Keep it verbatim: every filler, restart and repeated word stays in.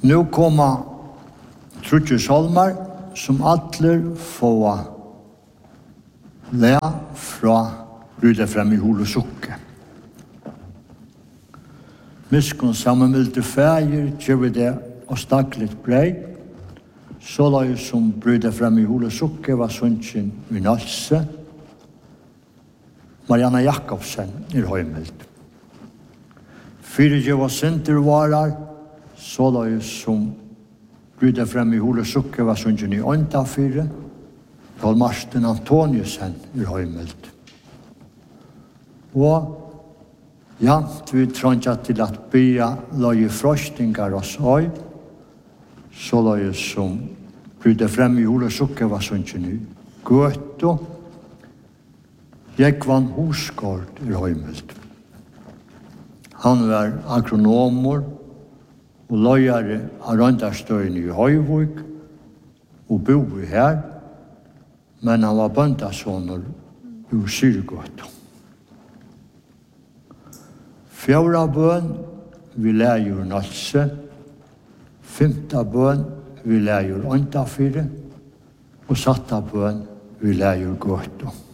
Nu kommer trutje salmer som atler få lære fra bryter frem i hul og sukke. Miskun sammenmilte feir gjør det og staklet brei, så la jeg som bryter frem i hul og sukke var sunnsyn i Nalse. Marianna Jakobsen er høymelt. Fyre gjør var sintervarer, så la jeg som bryter frem i hul og sukke var sunnsyn i Åndafyre. Karl Marsten Antoniusen er høymelt. Og jant vi trønja til at bya løye frostingar oss øy, så løye som bryter frem i hul og sukke var sunnsyn i Gøto. Jekvann Husgård er høymelt. Han var agronomer og løyere av røndarstøyene i Høyvøk og bo her, men han var bøndasåner i Syrgård. Fjorda bøn vi leier Nalse, femta bøn vi leier Åndafyre, og satta bøn vi leier Gøto.